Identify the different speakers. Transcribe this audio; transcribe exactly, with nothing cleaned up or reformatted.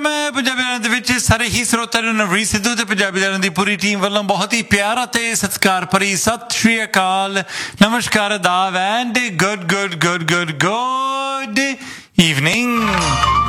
Speaker 1: ਨਮਸਕਾਰ। ਮੈਂ ਪੰਜਾਬੀ ਲਹਿਰਾਂ ਦੇ ਵਿੱਚ ਸਾਰੇ ਹੀ ਸਰੋਤਿਆਂ ਨੂੰ ਨਵਰੀਤ ਸਿੱਧੂ ਤੇ ਪੰਜਾਬੀ ਲਹਿਰਾਂ ਦੀ ਪੂਰੀ ਟੀਮ ਵੱਲੋਂ ਬਹੁਤ ਹੀ ਪਿਆਰ ਅਤੇ ਸਤਿਕਾਰ ਭਰੀ ਸਤਿ ਸ਼੍ਰੀ ਅਕਾਲ, ਨਮਸਕਾਰ, ਆਦਾਬ and good good good good good evening.